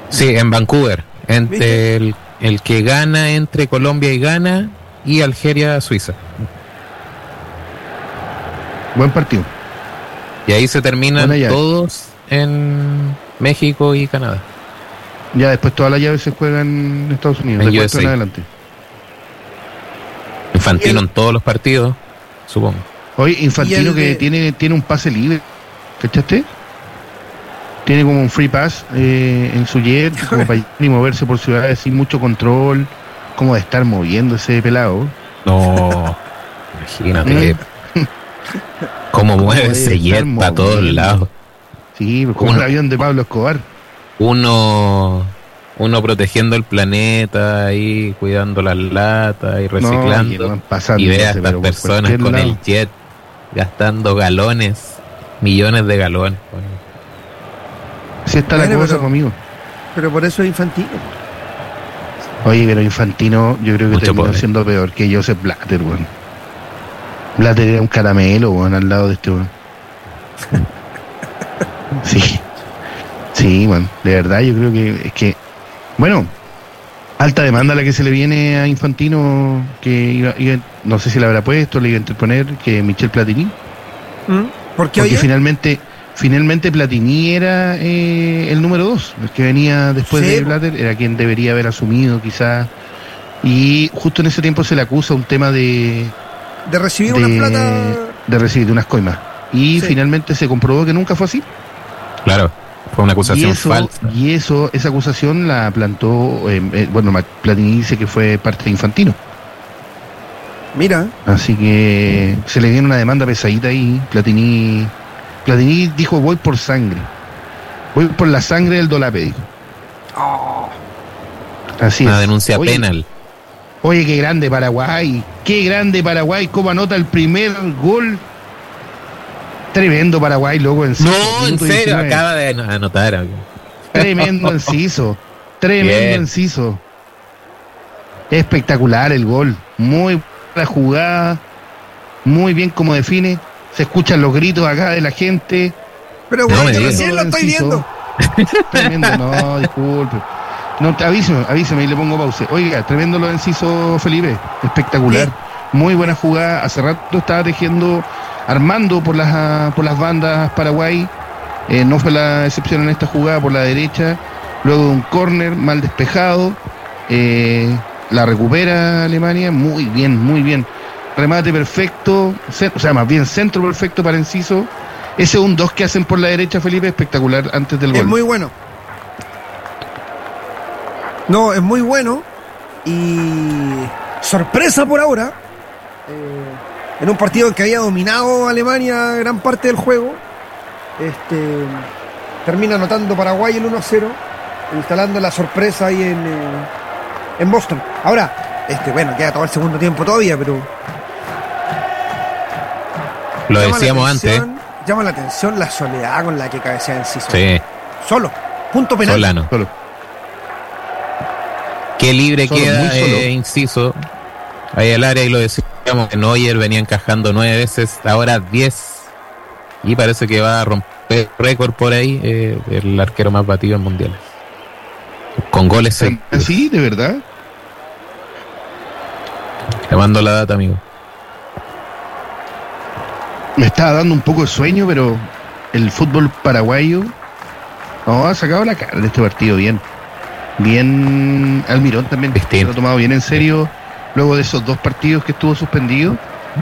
Sí, en Vancouver. Entre ¿Viste? el que gana entre Colombia y Ghana y Algeria-Suiza. Buen partido. Y ahí se terminan Buena llave. todos en México y Canadá. Ya después todas las llaves se juegan en Estados Unidos, En de cuarto en USA. adelante. Infantino en todos los partidos, supongo. Oye, Infantino Y que el tiene un pase libre, ¿cachaste? Tiene como un free pass en su jet, como para ir y moverse por ciudades sin mucho control, como de estar moviendo ese pelado. No, imagínate cómo mueve Como ese debe jet estar para todos moviendo. lados. Sí, como el avión de Pablo Escobar. Uno protegiendo el planeta ahí, cuidando las latas y No, y reciclando. van pasando, Y ve a estas pero por personas cualquier con lado. el jet gastando galones, millones de galones. Así está la Bueno, cosa pero- conmigo. Pero por eso es Infantino. Oye, pero Infantino yo creo que Mucho terminó poder. siendo peor que Joseph Blatter, weón. Blatter era un caramelo, weón, al lado de este weón. Sí. Sí, weón. De verdad, yo creo que es que. Bueno, alta demanda la que se le viene a Infantino, que no sé si le habrá puesto, le iba a interponer, que Michel Platini. ¿Mm? ¿Por qué Porque oye? finalmente Platini era el número 2, el que venía después Sí, de po. Blatter, era quien debería haber asumido quizás. Y justo en ese tiempo se le acusa un tema De recibir una plata. de recibir de unas coimas. Y Sí. finalmente se comprobó que nunca fue así. Claro, fue una acusación falsa. Y esa acusación la plantó, Platini dice que fue parte de Infantino. Mira, Así que se le viene una demanda pesadita ahí. Platini dijo, voy por sangre. Voy por la sangre del Dolape, dijo. Así Una es. denuncia Oye, penal. Oye, qué grande Paraguay. Qué grande Paraguay. Cómo anota el primer gol. Tremendo Paraguay, loco. En No, 5 en minutos serio, 19. acaba de anotar algo. Tremendo enciso. Tremendo Bien. enciso. Espectacular el gol. Muy buena jugada. Muy bien como define. Se escuchan los gritos acá de la gente. pero No bueno, me yo digas. recién lo estoy Enciso. viendo. Tremendo, no, disculpe. No, avíseme y le pongo pausa. Oiga, tremendo lo de Enciso Felipe. Espectacular. Sí. Muy buena jugada. Hace rato estaba tejiendo, armando por las bandas Paraguay. No fue la excepción en esta jugada por la derecha. Luego de un córner mal despejado. La recupera Alemania. Muy bien, muy bien. Remate perfecto. O sea, más bien centro perfecto para Enciso. Ese 1-2 que hacen por la derecha, Felipe, espectacular antes del Es gol. muy bueno. No, es muy bueno. Y sorpresa por ahora. En un partido en que había dominado Alemania gran parte del juego. Termina anotando Paraguay el 1-0. Instalando la sorpresa ahí en Boston. Ahora, bueno, queda todo el segundo tiempo todavía, pero. Lo llama la decíamos antes. atención- Llama la atención la soledad con la que cabecea Enciso. Sí, Solo. Punto penal. Solano. Solo. Qué libre Solo, queda, muy solo. inciso. Ahí al área y lo decíamos que Neuer venía encajando 9 veces, ahora 10. Y parece que va a romper récord por ahí, el arquero más batido en mundiales. Con goles seguidos. ¿Así? ¿De verdad? Te mando la data, amigo. Me estaba dando un poco de sueño, pero el fútbol paraguayo ha sacado la cara de este partido bien. Bien, Almirón también Distinto. lo ha tomado bien en serio luego de esos 2 partidos que estuvo suspendido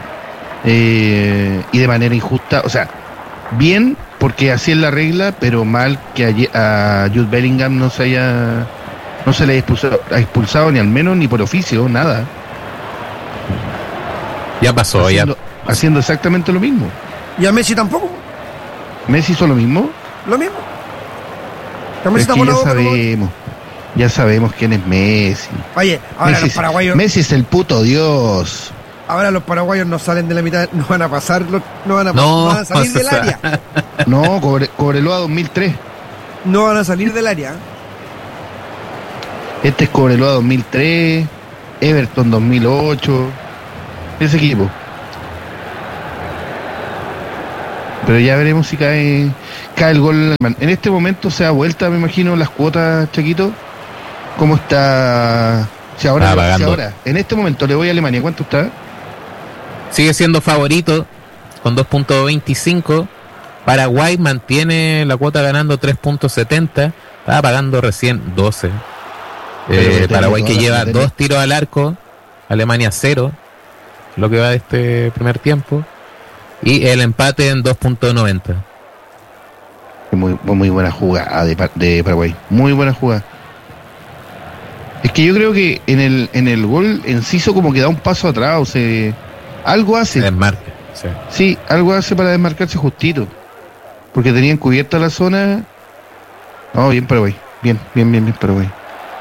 y de manera injusta, o sea, bien porque así es la regla, pero mal que a Jude Bellingham no se le haya expulsado ni al menos ni por oficio, nada. Ya pasó, Haciendo exactamente lo mismo. Y a Messi tampoco. Messi hizo lo mismo. Lo mismo. Que Es Messi está que volado, pero- ya sabemos quién es Messi. Oye, ahora Messi, los paraguayos. Messi es el puto Dios. Ahora los paraguayos no salen de la mitad, no van a pasar, no van a salir del área. No, Cobreloa 2003. No van a salir del área. Este es Cobreloa 2003, Everton 2008. Ese equipo. Pero ya veremos si cae el gol. En este momento se da vuelta, me imagino, las cuotas, Chaquito. ¿Cómo está? Si ahora, en este momento le voy a Alemania, ¿cuánto está? Sigue siendo favorito con 2.25. Paraguay mantiene la cuota ganando 3.70. Estaba pagando recién 12. Paraguay que lleva 2 tiros al arco. Alemania 0. Lo que va de este primer tiempo. Y el empate en 2.90. Muy buena jugada de Paraguay. Muy buena jugada. Es que yo creo que en el gol Enciso como que da un paso atrás. O sea, algo hace. Desmarque. Sí, algo hace para desmarcarse justito. Porque tenían cubierta la zona. No, bien Paraguay. Bien Paraguay.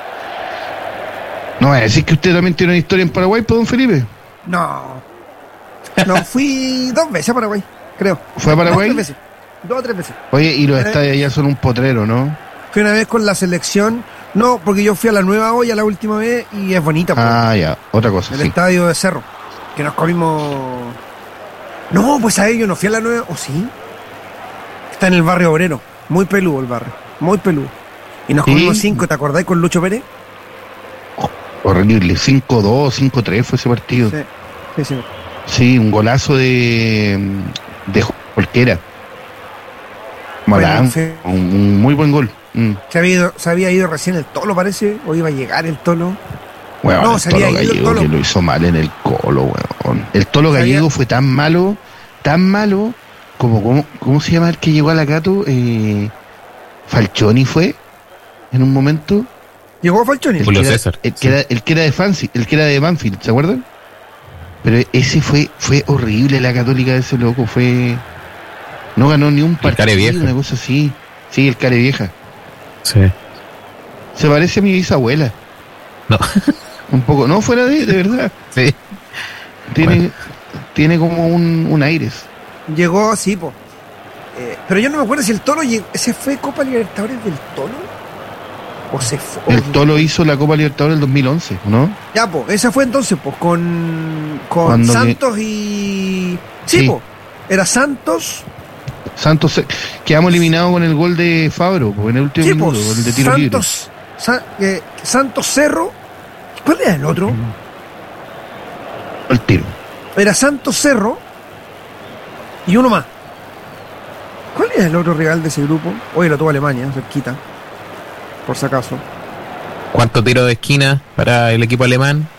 No, es decir que usted también tiene una historia en Paraguay, ¿pues, don Felipe? No, fui 2 veces a Paraguay, creo. ¿Fue a Paraguay? 2 o 3 veces. Oye, y los estadios allá son un potrero, ¿no? Fui una vez con la selección. No, porque yo fui a la Nueva Olla la última vez y es bonita. Ya, otra cosa. El estadio de Cerro, que nos comimos. No, pues a ellos no fui a la Nueva. ¿O sí? Está en el barrio obrero. Muy peludo el barrio. Muy peludo. Y nos comimos 5, ¿te acordáis con Lucho Pérez? Horrible, 5-2, 5-3 fue ese partido. Sí. Sí, un golazo de Jorquera. Malán, un muy buen gol. Se había ido recién el Tolo, parece, o iba a llegar el Tolo. Bueno, no, se había ido el Tolo. Que lo hizo mal en el Colo, weón. El Tolo Gallego fue tan malo, como ¿cómo se llama el que llegó a la Cato? Falcioni fue, en un momento. Llegó Falcioni. Julio César. El que era de Banfield, ¿se acuerdan? Pero ese fue horrible, la Católica de ese loco, no ganó ni un partido, una cosa así. Sí, el Carevieja. Sí. Se parece a mi bisabuela. No. Un poco, no, fuera de verdad. Sí. Tiene como un aires. Llegó, sí, pero yo no me acuerdo si el Tolo llegó. ¿Ese fue Copa Libertadores del Tolo? ¿O se fue? El Tolo hizo la Copa Libertadores del 2011, ¿no? Ya, esa fue entonces, con Santos y... Sí, era Santos... Quedamos eliminados con el gol de Fabro, en el último minuto, el de tiro libre. Santos Cerro. ¿Cuál era el otro? El tiro. Era Santos Cerro y uno más. ¿Cuál era el otro rival de ese grupo? Hoy lo tuvo Alemania, cerquita. Por si acaso. ¿Cuánto tiro de esquina para el equipo alemán?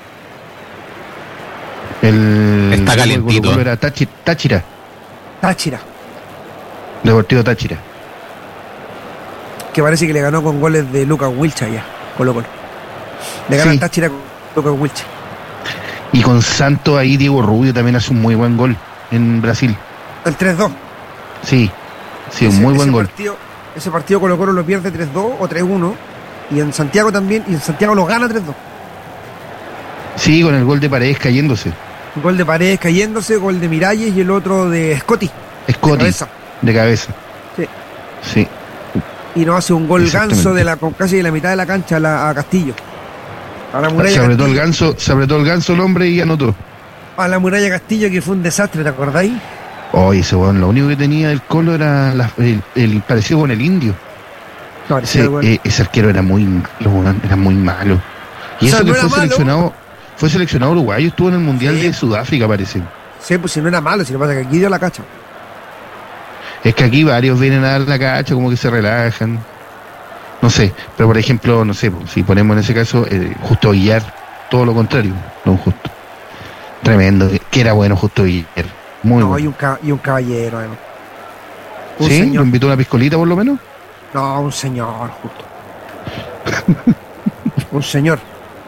Está calientito. Era Táchira. Deportivo Táchira. Que parece que le ganó con goles de Lucas Wilcha ya, Colo-Colo. Le gana Táchira con Lucas Wilcha. Y con Santos ahí Diego Rubio también hace un muy buen gol en Brasil. El 3-2. Sí, un muy buen gol. Ese partido Colo-Colo lo pierde 3-2 o 3-1. Y en Santiago también. Y en Santiago lo gana 3-2. Sí, con el gol de Paredes cayéndose. Gol de Paredes cayéndose, gol de Miralles y el otro de Scotty. De cabeza. Sí. Y nos hace un gol Ganso casi de la mitad de la cancha a Castillo. A la muralla. Se apretó el ganso el hombre y anotó. A la muralla Castillo, que fue un desastre, ¿te acordáis? Ese weón, lo único que tenía el Colo era el parecido con el Indio. No, ese arquero era muy malo. Y eso que fue seleccionado uruguayo, estuvo en el Mundial de Sudáfrica, parece. Sí, pues si no era malo, si lo pasa que aquí dio la cacha. Es que aquí varios vienen a dar la cacha, como que se relajan. No sé, pero por ejemplo, no sé, si ponemos en ese caso, Justo Villar, todo lo contrario, don Justo. Tremendo, que era bueno Justo Villar. Muy bueno. Y un caballero, además. ¿Sí? Señor. ¿Lo invitó a una piscolita por lo menos? No, un señor, Justo. Un señor.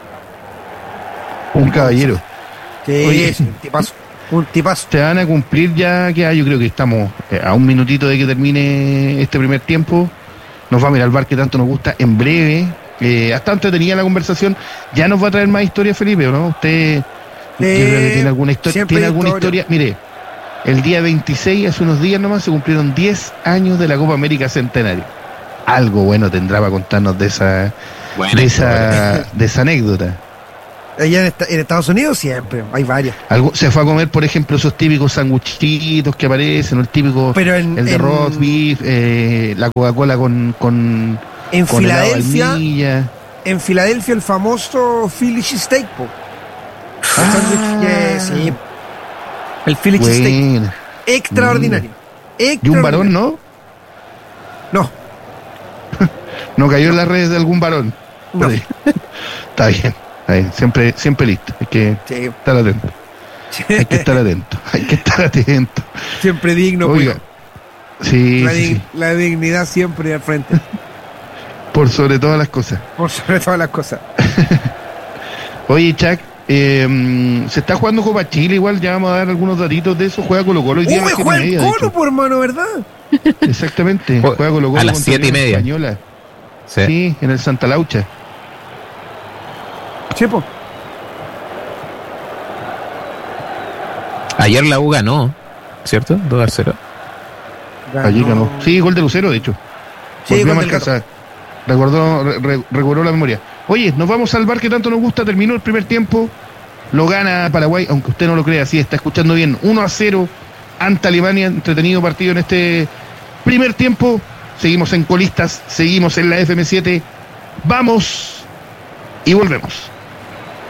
Un caballero. Sí, oye, un tipazo. Se van a cumplir ya, yo creo que estamos a un minutito de que termine este primer tiempo. Nos va a mirar al bar que tanto nos gusta en breve. Hasta entretenida la conversación. Ya nos va a traer más historia, Felipe, ¿no? Usted yo creo que tiene alguna historia. ¿Tiene alguna historia? Mire, el día 26, hace unos días nomás, se cumplieron 10 años de la Copa América Centenario. Algo bueno tendrá para contarnos de esa anécdota. Allá en Estados Unidos siempre, hay varias. Se fue a comer, por ejemplo, esos típicos sanguchitos que aparecen, el típico, Pero el de roast beef, la Coca-Cola con en con helado de Filadelfia, vainilla. en Filadelfia el famoso Philly Steak, po. El sándwich sí. El Philly Steak. Buena. Extraordinario. Y un varón, ¿no? No. No cayó en las redes de algún varón. No. Sí. Está bien. Siempre listo. Hay que Sí. estar atento. Hay que estar atento. Hay que estar atento. Siempre digno, Oiga. pues. Sí, sí. La dignidad siempre al frente. Por sobre todas las cosas. Por sobre todas las cosas. Oye, Chuck, se está jugando Copa Chile, igual ya vamos a dar algunos datitos de eso. Juega Colo-Colo hoy día a las 7:30, juega el de Colo, hecho. por hermano, ¿verdad? Exactamente. Juega Colo-Colo a las contra 7:30. Unión Española. Sí. Sí, en el Santa Laucha. Chepo. Ayer la U ganó, ¿cierto? 2-0. Allí ganó. Sí, gol de Lucero, de hecho. Sí, Volvió a gol del marcar, recordó la memoria. Oye, nos vamos al bar que tanto nos gusta. Terminó el primer tiempo. Lo gana Paraguay, aunque usted no lo crea, sí, está escuchando bien. 1-0 ante Alemania. Entretenido partido en este primer tiempo. Seguimos en Colistas, seguimos en la FM7. Vamos y volvemos.